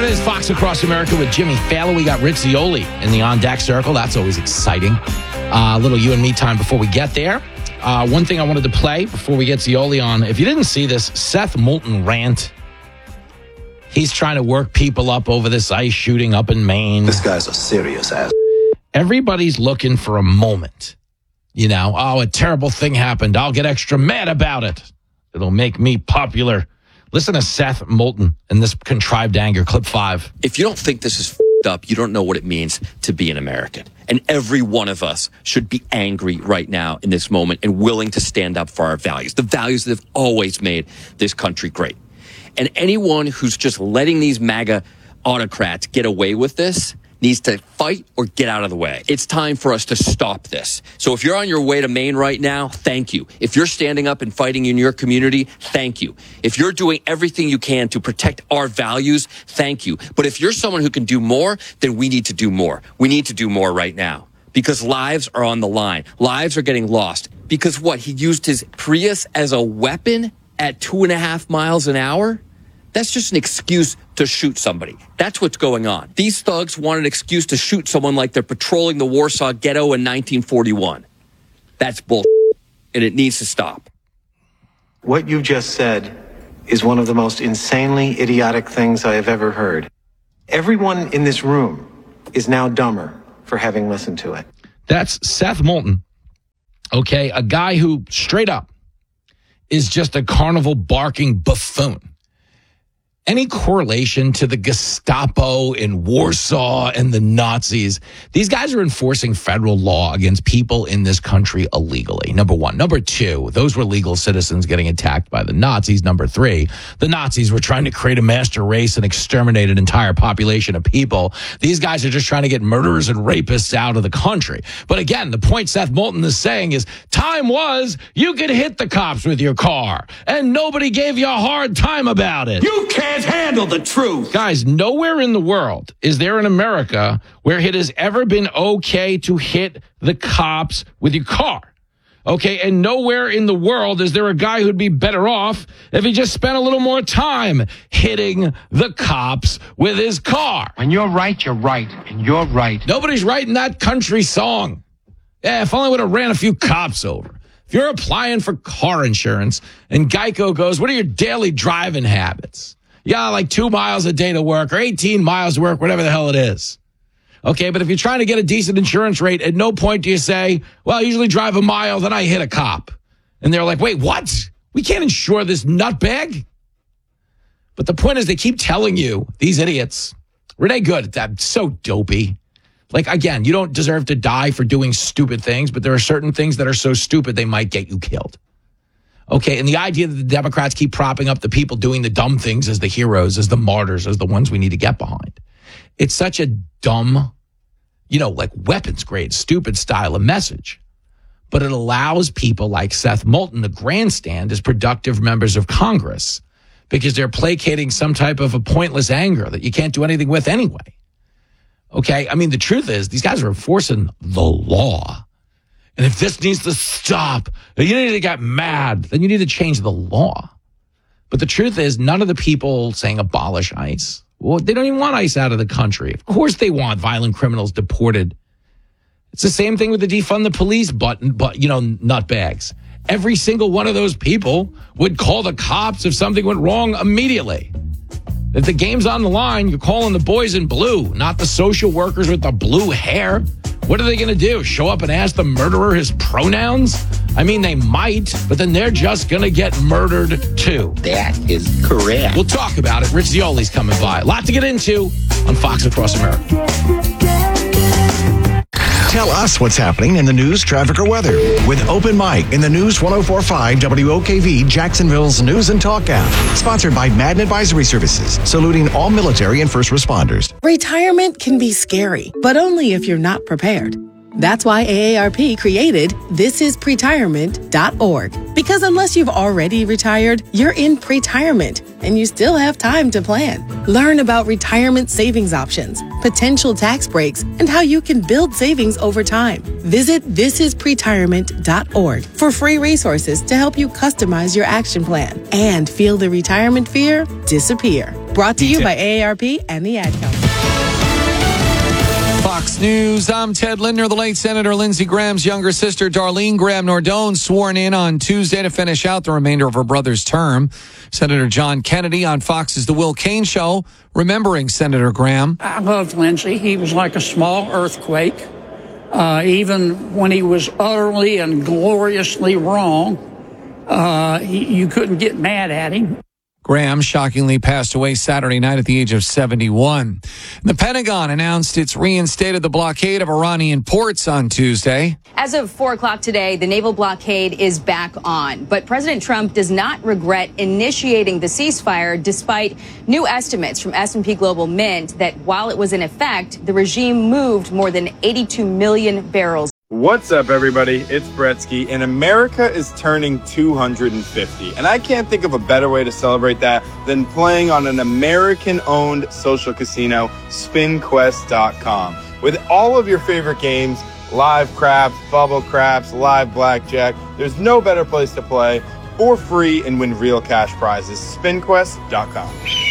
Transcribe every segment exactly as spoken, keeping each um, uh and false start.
it is, Fox Across America with Jimmy Fallon. We got Rich Zeoli in the on-deck circle. That's always exciting. Uh, a little you and me time before we get there. Uh, one thing I wanted to play before we get Zeoli on. If you didn't see this, Seth Moulton rant. He's trying to work people up over this ICE shooting up in Maine. This guy's a serious ass. Everybody's looking for a moment. You know, oh, a terrible thing happened. I'll get extra mad about it. It'll make me popular. Listen to Seth Moulton in this contrived anger, clip five. If you don't think this is f***ed up, you don't know what it means to be an American. And every one of us should be angry right now in this moment and willing to stand up for our values, the values that have always made this country great. And anyone who's just letting these MAGA autocrats get away with this needs to fight or get out of the way. It's time for us to stop this. So if you're on your way to Maine right now, thank you. If you're standing up and fighting in your community, thank you. If you're doing everything you can to protect our values, thank you. But if you're someone who can do more, then we need to do more. We need to do more right now because lives are on the line. Lives are getting lost because what? He used his Prius as a weapon at two and a half miles an hour? That's just an excuse to shoot somebody. That's what's going on. These thugs want an excuse to shoot someone like they're patrolling the Warsaw Ghetto in nineteen forty-one. That's bullshit, and it needs to stop. What you just said is one of the most insanely idiotic things I have ever heard. Everyone in this room is now dumber for having listened to it. That's Seth Moulton, okay, a guy who straight up is just a carnival barking buffoon. Any correlation to the Gestapo in Warsaw and the Nazis? These guys are enforcing federal law against people in this country illegally, number one. Number two, those were legal citizens getting attacked by the Nazis. Number three, the Nazis were trying to create a master race and exterminate an entire population of people. These guys are just trying to get murderers and rapists out of the country. But again, the point Seth Moulton is saying is time was you could hit the cops with your car and nobody gave you a hard time about it. You can't handle the truth. Guys, nowhere in the world is there in America where it has ever been okay to hit the cops with your car. Okay, and nowhere in the world is there a guy who'd be better off if he just spent a little more time hitting the cops with his car. When you're right, you're right, and you're right. Nobody's writing that country song. Yeah, if only would have ran a few cops over. If you're applying for car insurance and Geico goes, what are your daily driving habits? Yeah, like two miles a day to work or eighteen miles to work, whatever the hell it is. Okay, but if you're trying to get a decent insurance rate, at no point do you say, well, I usually drive a mile, then I hit a cop. And they're like, wait, what? We can't insure this nutbag? But the point is they keep telling you, these idiots, Renee Good, that's so dopey. Like, again, you don't deserve to die for doing stupid things, but there are certain things that are so stupid they might get you killed. Okay, and the idea that the Democrats keep propping up the people doing the dumb things as the heroes, as the martyrs, as the ones we need to get behind. It's such a dumb, you know, like weapons grade, stupid style of message. But it allows people like Seth Moulton to grandstand as productive members of Congress because they're placating some type of a pointless anger that you can't do anything with anyway. Okay, I mean, the truth is these guys are enforcing the law. And if this needs to stop, you need to get mad, then you need to change the law. But the truth is, none of the people saying abolish ICE, well, they don't even want ICE out of the country. Of course they want violent criminals deported. It's the same thing with the defund the police button, but, you know, nutbags. Every single one of those people would call the cops if something went wrong immediately. If the game's on the line, you're calling the boys in blue, not the social workers with the blue hair. What are they going to do? Show up and ask the murderer his pronouns? I mean, they might, but then they're just going to get murdered too. That is correct. We'll talk about it. Rich Zeoli's coming by. A lot to get into on Fox Across America. Tell us what's happening in the news, traffic, or weather with Open Mic in the News ten forty-five W O K V, Jacksonville's News and Talk app. Sponsored by Madden Advisory Services, saluting all military and first responders. Retirement can be scary, but only if you're not prepared. That's why A A R P created this is pretirement dot org. Because unless you've already retired, you're in pretirement and you still have time to plan. Learn about retirement savings options, potential tax breaks, and how you can build savings over time. Visit this is pretirement dot org for free resources to help you customize your action plan and feel the retirement fear disappear. Brought to you by A A R P and the Ad Council. Fox News, I'm Ted Lindner. The late Senator Lindsey Graham's younger sister, Darlene Graham Nordone, sworn in on Tuesday to finish out the remainder of her brother's term. Senator John Kennedy on Fox's The Will Cain Show, remembering Senator Graham. I loved Lindsey. He was like a small earthquake. Uh, even when he was utterly and gloriously wrong, uh, he, you couldn't get mad at him. Graham shockingly passed away Saturday night at the age of seventy-one. The Pentagon announced it's reinstated the blockade of Iranian ports on Tuesday. As of four o'clock today, the naval blockade is back on. But President Trump does not regret initiating the ceasefire, despite new estimates from S and P Global Mint that while it was in effect, the regime moved more than eighty-two million barrels. What's up, everybody? It's Bretsky, and America is turning two hundred fifty. And I can't think of a better way to celebrate that than playing on an American-owned social casino, spin quest dot com. With all of your favorite games, live craps, bubble craps, live blackjack, there's no better place to play for free and win real cash prizes. spin quest dot com.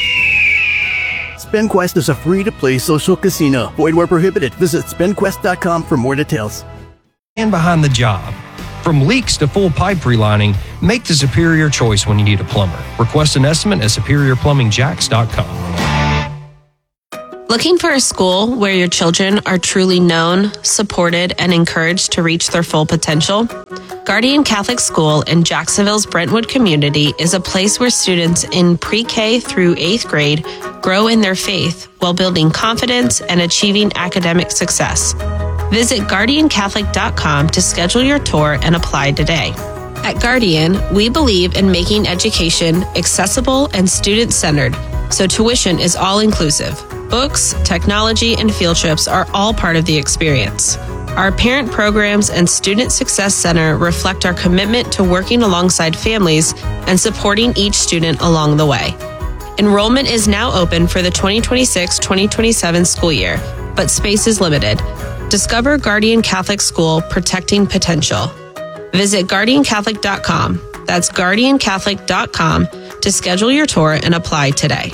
SpinQuest is a free-to-play social casino. Void where prohibited. Visit spin quest dot com for more details. And behind the job. From leaks to full pipe relining, make the superior choice when you need a plumber. Request an estimate at superior plumbing jacks dot com. Looking for a school where your children are truly known, supported, and encouraged to reach their full potential? Guardian Catholic School in Jacksonville's Brentwood community is a place where students in pre-K through eighth grade grow in their faith while building confidence and achieving academic success. Visit guardian catholic dot com to schedule your tour and apply today. At Guardian, we believe in making education accessible and student-centered, so tuition is all-inclusive. Books, technology, and field trips are all part of the experience. Our parent programs and Student Success Center reflect our commitment to working alongside families and supporting each student along the way. Enrollment is now open for the twenty twenty-six twenty twenty-seven school year, but space is limited. Discover Guardian Catholic School, protecting potential. Visit guardian catholic dot com. That's guardian catholic dot com to schedule your tour and apply today.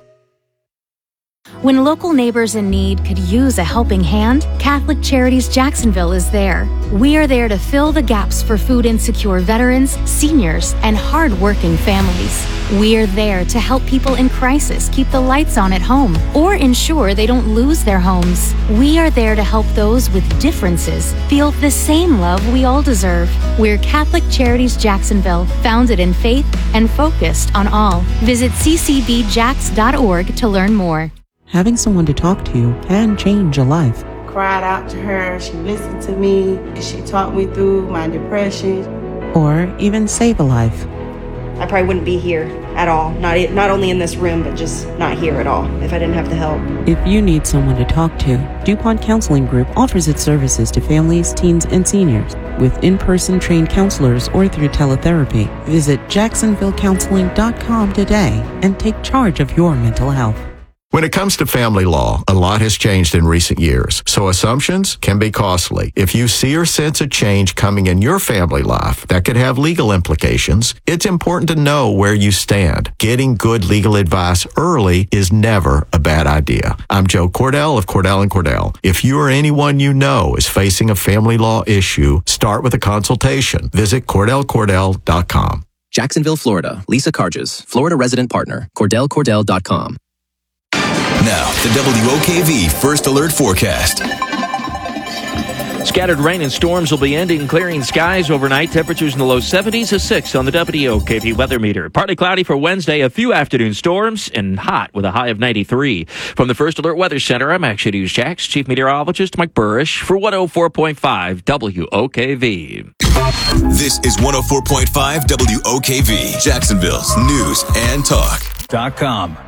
When local neighbors in need could use a helping hand, Catholic Charities Jacksonville is there. We are there to fill the gaps for food insecure veterans, seniors, and hard-working families. We are there to help people in crisis keep the lights on at home or ensure they don't lose their homes. We are there to help those with differences feel the same love we all deserve. We're Catholic Charities Jacksonville, founded in faith and focused on all. Visit c c b jacks dot org to learn more. Having someone to talk to can change a life. Cried out to her, she listened to me, she talked me through my depression. Or even save a life. I probably wouldn't be here at all, not not only in this room, but just not here at all if I didn't have the help. If you need someone to talk to, DuPont Counseling Group offers its services to families, teens, and seniors with in-person trained counselors or through teletherapy. Visit jacksonville counseling dot com today and take charge of your mental health. When it comes to family law, a lot has changed in recent years, so assumptions can be costly. If you see or sense a change coming in your family life that could have legal implications, it's important to know where you stand. Getting good legal advice early is never a bad idea. I'm Joe Cordell of Cordell and Cordell. If you or anyone you know is facing a family law issue, start with a consultation. Visit cordell cordell dot com. Jacksonville, Florida. Lisa Carges, Florida resident partner. cordell cordell dot com. Now, the W O K V First Alert Forecast. Scattered rain and storms will be ending, clearing skies overnight. Temperatures in the low seventies, a six on the W O K V weather meter. Partly cloudy for Wednesday, a few afternoon storms, and hot with a high of ninety-three. From the First Alert Weather Center, I'm Action News Jax Chief Meteorologist Mike Burrish for one oh four point five W O K V. This is one oh four point five W O K V, Jacksonville's news and talk. Dot com.